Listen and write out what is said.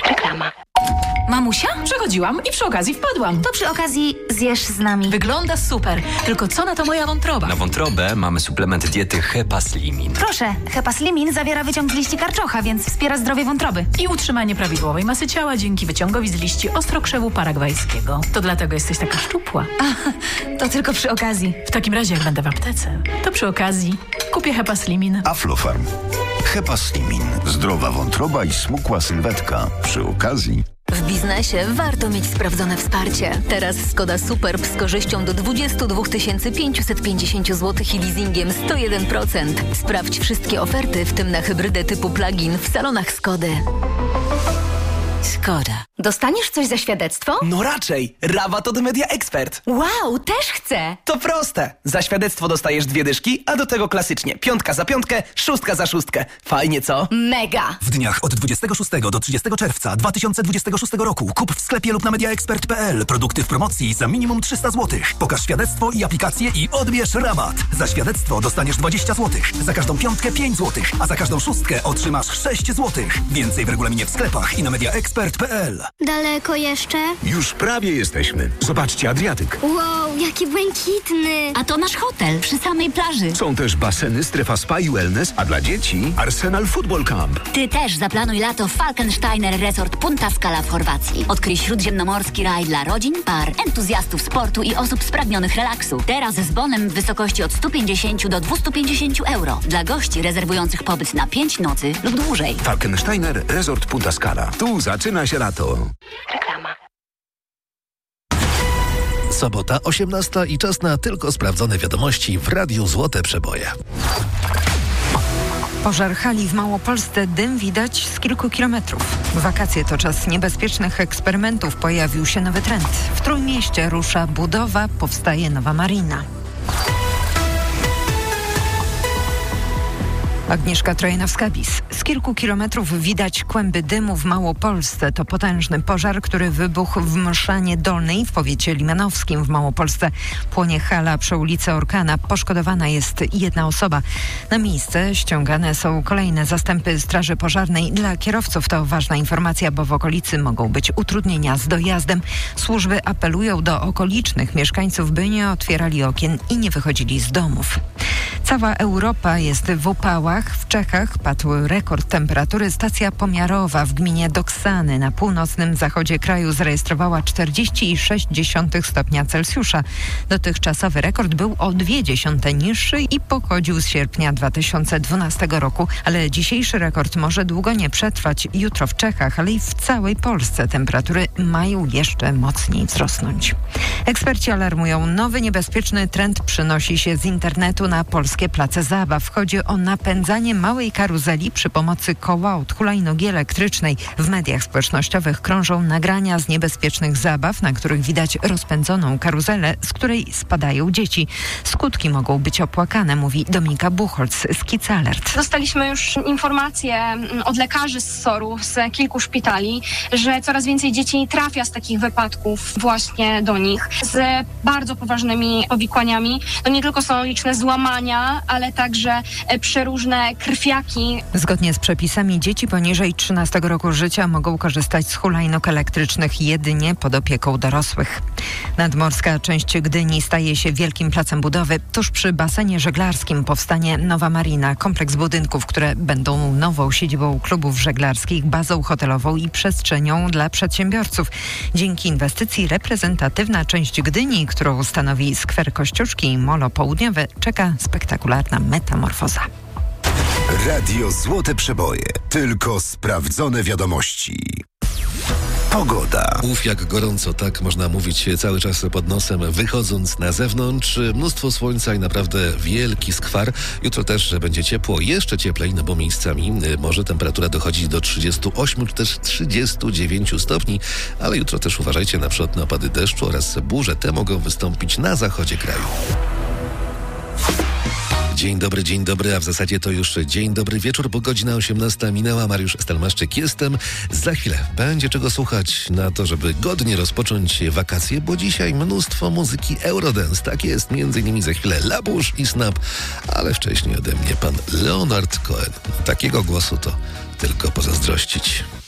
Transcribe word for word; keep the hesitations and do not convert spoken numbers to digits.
Reklama. Mamusia? Przechodziłam i przy okazji wpadłam. To przy okazji zjesz z nami. Wygląda super. Tylko co na to moja wątroba? Na wątrobę mamy suplement diety Hepaslimin. Proszę, Hepaslimin zawiera wyciąg z liści karczocha, więc wspiera zdrowie wątroby. I utrzymanie prawidłowej masy ciała dzięki wyciągowi z liści ostrokrzewu paragwajskiego. To dlatego jesteś taka szczupła. A, to tylko przy okazji. W takim razie, jak będę w aptece, to przy okazji kupię Hepaslimin. Aflofarm. Hepaslimin. Zdrowa wątroba i smukła sylwetka. Przy okazji. W biznesie warto mieć sprawdzone wsparcie. Teraz Skoda Superb z korzyścią do dwadzieścia dwa tysiące pięćset pięćdziesiąt złotych i leasingiem sto jeden procent. Sprawdź wszystkie oferty, w tym na hybrydę typu plug-in w salonach Skody. Skoda. Dostaniesz coś za świadectwo? No raczej. Rabat od Media Expert. Wow, też chcę! To proste. Za świadectwo dostajesz dwie dyszki, a do tego klasycznie. Piątka za piątkę, szóstka za szóstkę. Fajnie, co? Mega! W dniach od dwudziestego szóstego do trzydziestego czerwca dwa tysiące dwudziestego szóstego roku kup w sklepie lub na mediaexpert kropka p l produkty w promocji za minimum trzysta złotych. Pokaż świadectwo i aplikację i odbierz rabat. Za świadectwo dostaniesz dwadzieścia złotych, za każdą piątkę pięć złotych, a za każdą szóstkę otrzymasz sześć złotych. Więcej w regulaminie w sklepach i na mediaexpert kropka p l. Daleko jeszcze? Już prawie jesteśmy. Zobaczcie Adriatyk. Wow, jaki błękitny. A to nasz hotel przy samej plaży. Są też baseny, strefa spa i wellness, a dla dzieci Arsenal Football Camp. Ty też zaplanuj lato w Falkensteiner Resort Punta Scala w Chorwacji. Odkryj śródziemnomorski raj dla rodzin, par, entuzjastów sportu i osób spragnionych relaksu. Teraz z bonem w wysokości od sto pięćdziesiąt do dwieście pięćdziesiąt euro. Dla gości rezerwujących pobyt na pięć nocy lub dłużej. Falkensteiner Resort Punta Scala. Tu zaczyna się lato. Reklama. Sobota, osiemnasta i czas na tylko sprawdzone wiadomości w Radiu Złote Przeboje. Pożar hali w Małopolsce, dym widać z kilku kilometrów. Wakacje to czas niebezpiecznych eksperymentów. Pojawił się nowy trend. W Trójmieście rusza budowa, powstaje nowa marina. Agnieszka Trojanowska-Bis. Z kilku kilometrów widać kłęby dymu w Małopolsce. To potężny pożar, który wybuchł w Mszanie Dolnej w powiecie limanowskim w Małopolsce. Płonie hala przy ulicy Orkana. Poszkodowana jest jedna osoba. Na miejsce ściągane są kolejne zastępy straży pożarnej. Dla kierowców to ważna informacja, bo w okolicy mogą być utrudnienia z dojazdem. Służby apelują do okolicznych mieszkańców, by nie otwierali okien i nie wychodzili z domów. Cała Europa jest w upałach. W Czechach padł rekord temperatury. Stacja pomiarowa w gminie Doksany na północnym zachodzie kraju zarejestrowała czterdzieści sześć stopnia Celsjusza. Dotychczasowy rekord był o dwie dziesiąte niższy i pochodził z sierpnia dwa tysiące dwunastego roku, ale dzisiejszy rekord może długo nie przetrwać. Jutro w Czechach, ale i w całej Polsce temperatury mają jeszcze mocniej wzrosnąć. Eksperci alarmują, nowy niebezpieczny trend przynosi się z internetu na polskie place zabaw. Chodzi o napędzanie małej karuzeli przy pomocy koła od hulajnogi elektrycznej. W mediach społecznościowych krążą nagrania z niebezpiecznych zabaw, na których widać rozpędzoną karuzelę, z której spadają dzieci. Skutki mogą być opłakane, mówi Dominika Buchholz z Kids Alert. Dostaliśmy już informacje od lekarzy z S O R-u, z kilku szpitali, że coraz więcej dzieci trafia z takich wypadków właśnie do nich z bardzo poważnymi powikłaniami. To nie tylko są liczne złamania, ale także przeróżne krwiaki. Zgodnie z przepisami dzieci poniżej trzynastego roku życia mogą korzystać z hulajnóg elektrycznych jedynie pod opieką dorosłych. Nadmorska część Gdyni staje się wielkim placem budowy. Tuż przy basenie żeglarskim powstanie nowa marina, kompleks budynków, które będą nową siedzibą klubów żeglarskich, bazą hotelową i przestrzenią dla przedsiębiorców. Dzięki inwestycji reprezentatywna część Gdyni, którą stanowi skwer Kościuszki i Molo Południowe, czeka spektakularna metamorfoza. Radio Złote Przeboje. Tylko sprawdzone wiadomości. Pogoda. Uf, jak gorąco, tak można mówić cały czas pod nosem, wychodząc na zewnątrz. Mnóstwo słońca i naprawdę wielki skwar. Jutro też będzie ciepło, jeszcze cieplej, no bo miejscami może temperatura dochodzić do trzydziestu ośmiu czy też trzydziestu dziewięciu stopni, ale jutro też uważajcie na przykład na opady deszczu oraz burze. Te mogą wystąpić na zachodzie kraju. Dzień dobry, dzień dobry, a w zasadzie to już dzień dobry wieczór, bo godzina osiemnasta minęła. Mariusz Stelmaszczyk jestem. Za chwilę będzie czego słuchać na to, żeby godnie rozpocząć wakacje, bo dzisiaj mnóstwo muzyki Eurodance. Tak jest, między innymi za chwilę Labusz i Snap, ale wcześniej ode mnie pan Leonard Cohen. Takiego głosu to tylko pozazdrościć.